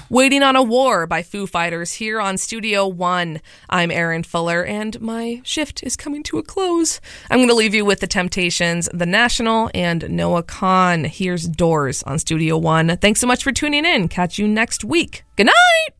Waiting on a War by Foo Fighters here on Studio One. I'm Erin Fuller, and my shift is coming to a close. I'm going to leave you with The Temptations, The National, and Noah Kahan. Here's Doors on Studio One. Thanks so much for tuning in. Catch you next week. Good night!